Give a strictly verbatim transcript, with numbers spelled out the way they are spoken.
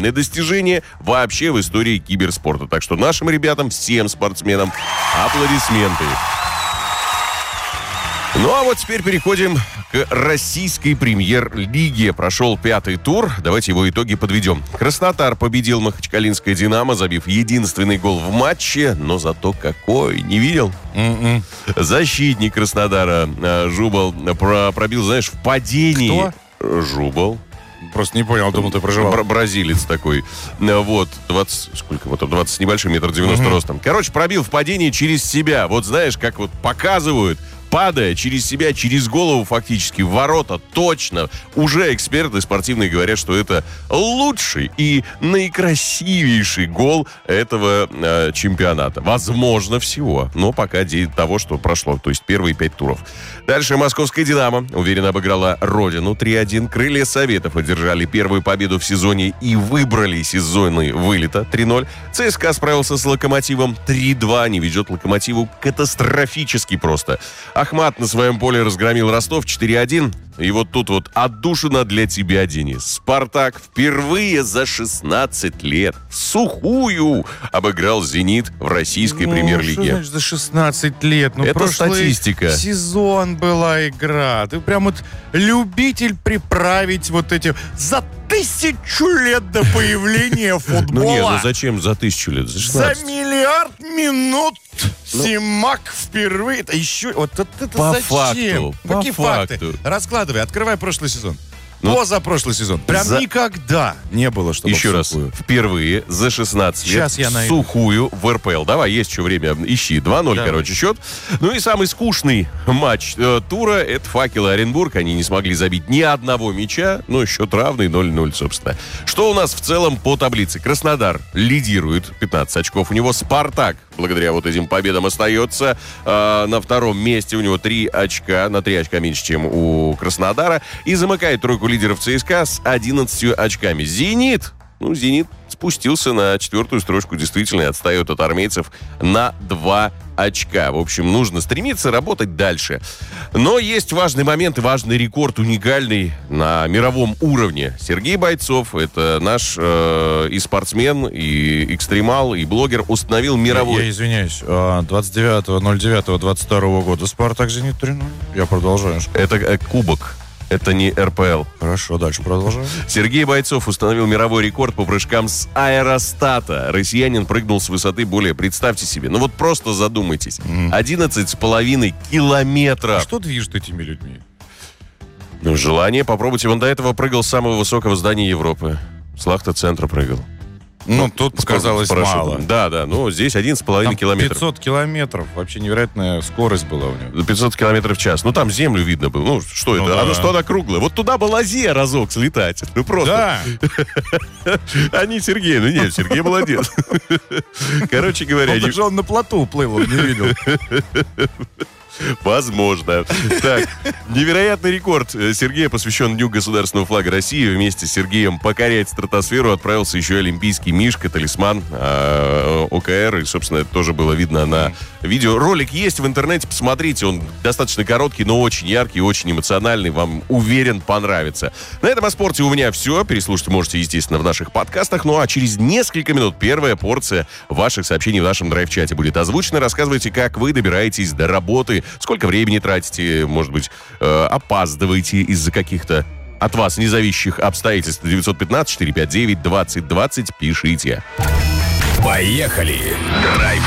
колоссальное достижение вообще в истории киберспорта. Так что нашим ребятам, всем спортсменам аплодисменты. Ну а вот теперь переходим к российской премьер-лиге. Прошел пятый тур. Давайте его итоги подведем. Краснодар победил Махачкалинское «Динамо», забив единственный гол в матче. Но зато какой! Не видел? Mm-mm. Защитник Краснодара Жубал пробил, знаешь, в падении. Кто? Жубал. Просто не понял, думал, ты проживал. Бра- бразилец такой. Вот, двадцать, сколько вот там, двадцать с небольшим, метр девяносто mm-hmm. ростом. Короче, пробил в падении через себя. Вот знаешь, как вот показывают, падая через себя, через голову фактически, в ворота, точно. Уже эксперты спортивные говорят, что это лучший и наикрасивейший гол этого э, чемпионата. Возможно, всего. Но пока день того, что прошло. То есть первые пять туров. Дальше московская «Динамо» уверенно обыграла Родину три один. Крылья Советов одержали первую победу в сезоне и выбрались из зоны вылета три ноль. ЦСКА справился с Локомотивом три два. Не ведет Локомотиву катастрофически просто. Ахмат на своем поле разгромил Ростов четыре один. И вот тут вот отдушина для тебя, Денис. «Спартак» впервые за шестнадцать лет сухую обыграл «Зенит» в российской ну, премьер-лиге. Что значит за шестнадцать лет? Ну, это статистика. Сезон была игра. Ты прям вот любитель приправить вот эти... За тысячу лет до появления футбола. Ну нет, ну зачем за тысячу лет? За шестнадцать. За миллиард минут Симак впервые. Это еще... Вот это по зачем? Факту, Какие по факты? факту. Раскладывай, открывай прошлый сезон. Ну, Позапрошлый сезон. Прям за... никогда не было, чтобы еще раз, впервые за шестнадцать Сейчас лет я найду. сухую в эр пэ эл. Давай, есть еще время, ищи. два ноль, Давай. короче, счет. Ну и самый скучный матч э, тура — это «Факел» и Оренбург. Они не смогли забить ни одного мяча, но счет равный ноль ноль, собственно. Что у нас в целом по таблице? Краснодар лидирует, пятнадцать очков. У него «Спартак», благодаря вот этим победам, остается э, на втором месте. У него три очка, на три очка меньше, чем у Краснодара. И замыкает тройку лидеров ЦСКА с одиннадцатью очками. «Зенит». Ну, «Зенит» спустился на четвертую строчку, действительно, и отстает от армейцев на два очка. В общем, нужно стремиться работать дальше. Но есть важный момент и важный рекорд, уникальный на мировом уровне. Сергей Бойцов, это наш э, и спортсмен, и экстремал, и блогер, установил мировой... Я, я извиняюсь, двадцать девятого ноль девятого двадцать второго года «Спартак» «Зенит» три ноль. Я продолжаю. Это э, кубок. Это не эр пэ эл. Хорошо, дальше продолжаем. Сергей Бойцов установил мировой рекорд по прыжкам с аэростата. Россиянин прыгнул с высоты более, представьте себе, ну вот просто задумайтесь, одиннадцать с половиной километров. А что движет этими людьми? Ну, желание попробовать. Он до этого прыгал с самого высокого здания Европы. С Лахта-центра прыгал. Ну, тут показалось мало. Да, да, ну здесь один с половиной километров. пятьсот километров. Вообще невероятная скорость была у него. пятьсот километров в час. Ну, там землю видно было. Ну, что ну, это? Да. Оно что, она круглая? Вот туда бы лазия разок слетать. Ну, просто. Да. А не Сергей. Ну, нет, Сергей молодец. Короче говоря... Он даже он на плоту плыл, он не видел. Возможно. Так, невероятный рекорд Сергея посвящен Дню государственного флага России. Вместе с Сергеем покорять стратосферу отправился еще олимпийский мишка, талисман э, о ка эр. И, собственно, это тоже было видно на видео. Ролик есть в интернете, посмотрите. Он достаточно короткий, но очень яркий, очень эмоциональный. Вам, уверен, понравится. На этом о спорте у меня все. Переслушать можете, естественно, в наших подкастах. Ну а через несколько минут первая порция ваших сообщений в нашем драйв-чате будет озвучена. Рассказывайте, как вы добираетесь до работы, сколько времени тратите, может быть, э, опаздываете из-за каких-то от вас независящих обстоятельств. девятьсот пятнадцать четыреста пятьдесят девять двадцать двадцать пишите. Поехали! Драйв